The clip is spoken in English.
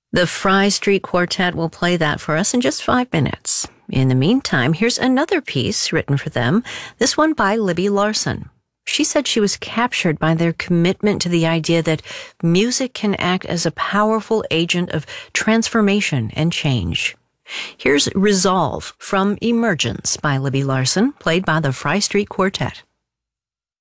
The Fry Street Quartet will play that for us in just 5 minutes. In the meantime, here's another piece written for them, this one by Libby Larsen. She said she was captured by their commitment to the idea that music can act as a powerful agent of transformation and change. Here's Resolve from Emergence by Libby Larsen, played by the Fry Street Quartet.